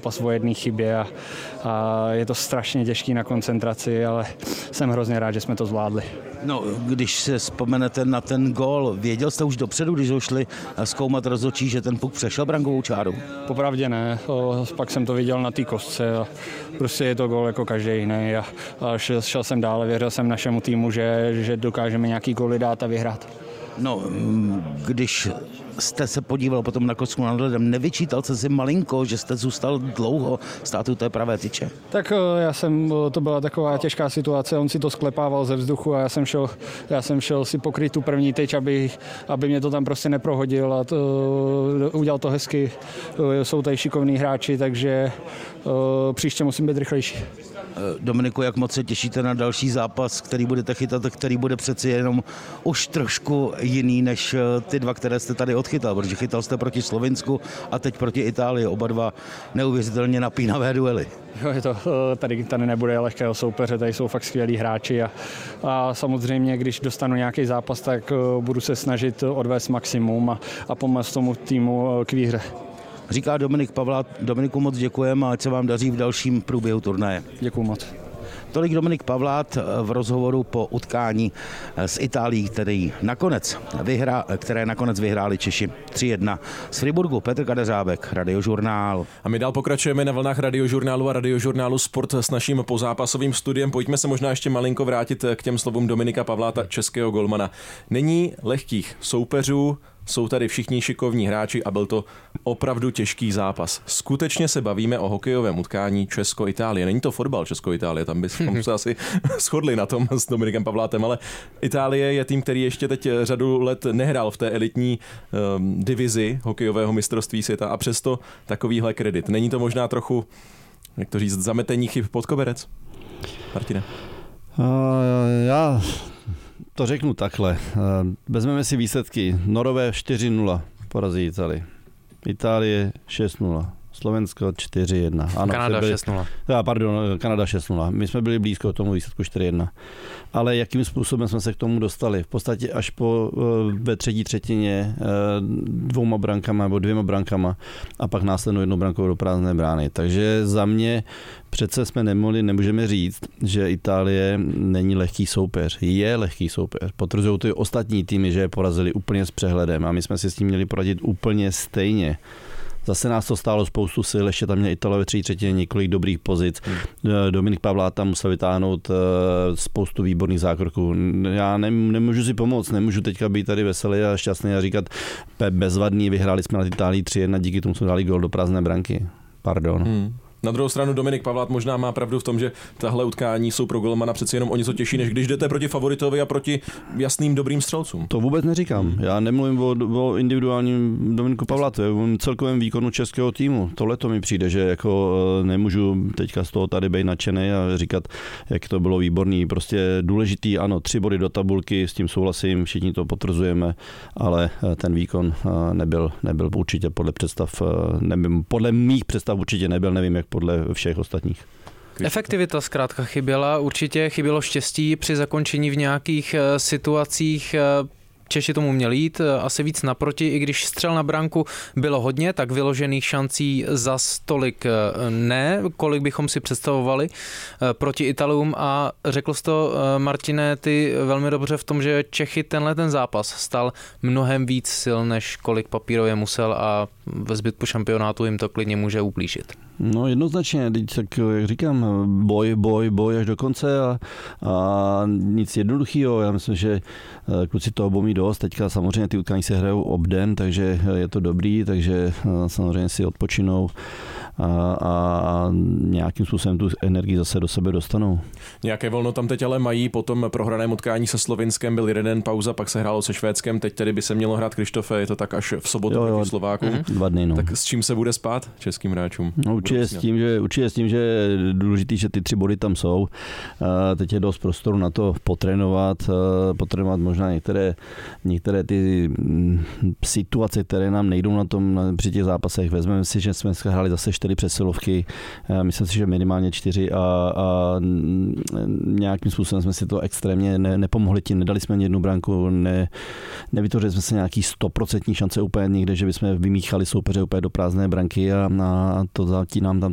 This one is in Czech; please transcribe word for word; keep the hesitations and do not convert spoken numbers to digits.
zápas o jedné chybě a, a je to strašně těžký na koncentraci, ale jsem hrozně rád, že jsme to zvládli. No, když se vzpomenete na ten gól, věděl jste už dopředu, když ho šli zkoumat rozhodčí, že ten puk přešel brankovou čáru? Popravdě ne, o, pak jsem to viděl na té kostce a prostě je to gól jako každý jiný a, a šel, šel jsem dále, věřil jsem našemu týmu, že, že dokážeme nějaký góly dát a vyhrát. No, když jste se podíval potom na kostku nad ledem, nevyčítal jste si malinko, že jste zůstal dlouho stát u té pravé tyče? Tak já jsem, to byla taková těžká situace, on si to sklepával ze vzduchu a já jsem šel, já jsem šel si pokryt tu první tyč, aby, aby mě to tam prostě neprohodil a to, udělal to hezky. Jsou tady šikovní hráči, takže příště musím být rychlejší. Dominiku, jak moc se těšíte na další zápas, který budete chytat, který bude přeci jenom už trošku jiný než ty dva, které jste tady odchytal, protože chytal jste proti Slovinsku a teď proti Itálii, oba dva neuvěřitelně napínavé duely. Jo, je to, tady, tady nebude lehkého soupeře, tady jsou fakt skvělí hráči a, a samozřejmě, když dostanu nějaký zápas, tak budu se snažit odvést maximum a, a pomoct tomu týmu k výhře. Říká Dominik Pavlát. Dominiku, moc děkujeme a ať se vám daří v dalším průběhu turnaje. Děkuju moc. Tolik Dominik Pavlát v rozhovoru po utkání s Itálií, který nakonec vyhrá, které nakonec vyhráli Češi tři jedna. Z Friburgu Petr Kadeřábek, Radiožurnál. A my dál pokračujeme na vlnách Radiožurnálu a Radiožurnálu Sport s naším pozápasovým studiem. Pojďme se možná ještě malinko vrátit k těm slovům Dominika Pavláta, českého golmana. Není lehkých soupeřů, jsou tady všichni šikovní hráči a byl to opravdu těžký zápas. Skutečně se bavíme o hokejovém utkání Česko-Itálie. Není to fotbal Česko-Itálie, tam bychom se asi shodli na tom s Dominikem Pavlátem, ale Itálie je tým, který ještě teď řadu let nehrál v té elitní um, divizi hokejového mistrovství světa a přesto takovýhle kredit. Není to možná trochu, jak to říct, zametení chyb pod koberec? Martine? Uh, já to řeknu takhle. Vezmeme si výsledky. Norové čtyři nula porazí Itálii. Itálie šest nula. Slovensko čtyři jedna. Ano, Kanada byli, šest nula. Já, pardon, Kanada šest nula. My jsme byli blízko tomu výsledku čtyři jedna. Ale jakým způsobem jsme se k tomu dostali? V podstatě až po ve třetí třetině dvouma brankama nebo dvěma brankama a pak následnou jednou brankou do prázdné brány. Takže za mě přece jsme nemohli, nemůžeme říct, že Itálie není lehký soupeř. Je lehký soupeř. Potvrzují ty ostatní týmy, že je porazili úplně s přehledem a my jsme si s tím měli poradit úplně stejně. Zase nás to stálo spoustu sil, ještě tam měl Italové ve třetí třetině několik dobrých pozic. Hmm. Dominik Pavlát tam musel vytáhnout spoustu výborných zákroků. Já nemůžu si pomoct, nemůžu teďka být tady veselý a šťastný a říkat bezvadný, vyhráli jsme nad Itálií tři jedna, díky tomu jsme dali gól do prázdné branky. Pardon. Hmm. Na druhou stranu Dominik Pavlát možná má pravdu v tom, že tahle utkání jsou pro golmana přeci jenom o něco těžší, než když jdete proti favoritovi a proti jasným dobrým střelcům. To vůbec neříkám. Já nemluvím o, o individuálním Dominiku Pavlátovi, o celkovém výkonu českého týmu. Tohle to mi přijde, že jako nemůžu teďka z toho tady být nadšený a říkat, jak to bylo výborný. Prostě důležitý, ano, tři body do tabulky, s tím souhlasím, všichni to potvrzujeme, ale ten výkon nebyl, nebyl určitě podle představ, nevím, podle mých představ určitě nebyl, nevím, jak podle všech ostatních. Efektivita zkrátka chyběla, určitě chybělo štěstí při zakončení v nějakých situacích. Češi tomu měli jít asi víc naproti, i když střel na branku bylo hodně, tak vyložených šancí za tolik ne, kolik bychom si představovali proti Italům a řekl jsi to, Martine, ty velmi dobře v tom, že Čechy tenhle ten zápas stal mnohem víc sil, než kolik papírově musel a ve zbytku šampionátu jim to klidně může ublížit. No jednoznačně, tak jak říkám, boj, boj, boj až do konce a, a nic jednoduchého. Já myslím, že kluci toho budou mít dost. Teďka samozřejmě ty utkání se hrajou obden, takže je to dobrý, takže samozřejmě si odpočinou a, a nějakým způsobem tu energii zase do sebe dostanou. Nějaké volno tam teď ale mají, po tom prohraném utkání se Slovinskem byl jeden pauza, pak se hrálo se Švédskem, teď tedy by se mělo hrát, Krištofe, je to tak až v sobotu proti Slovákům. Mm-hmm. Dva dny, no. Tak s čím se bude spát českým hráčům? No, určitě, s tím, že, určitě s tím, že je důležitý, že ty tři body tam jsou. Teď je dost prostoru na to potrénovat, potrénovat možná některé, některé ty situace, které nám nejdou na tom při těch zápasech. Vezmeme si, že jsme hráli zase čtyři přesilovky, myslím si, že minimálně čtyři a, a nějakým způsobem jsme si to extrémně ne, nepomohli tím, nedali jsme jednu branku, ne, nevytvořili jsme se nějaký stoprocentní šance úplně někde, že bychom vymíchali soupeře úplně do prázdné branky a, a to zatím nám tam